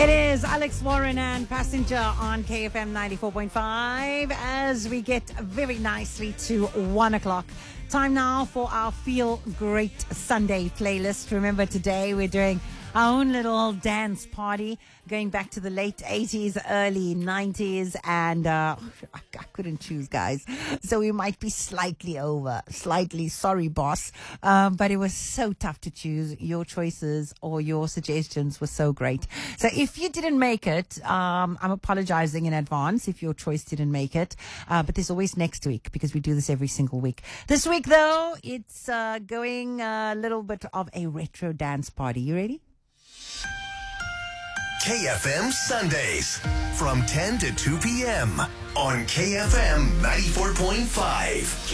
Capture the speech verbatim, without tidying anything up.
It is Alex Warren and Passenger on K F M ninety-four point five as we get very nicely to one o'clock. Time now for our Feel Great Sunday playlist. Remember, today we're doing our own little dance party going back to the late eighties, early nineties, and uh, I, I couldn't choose, guys. So we might be slightly over, slightly sorry, boss. Um, but it was so tough to choose. Your choices or your suggestions were so great. So if you didn't make it, um, I'm apologizing in advance if your choice didn't make it. Uh, but there's always next week because we do this every single week. This week, though, it's uh, going a little bit of a retro dance party. You ready? K F M Sundays from ten to two p.m. on K F M ninety-four point five.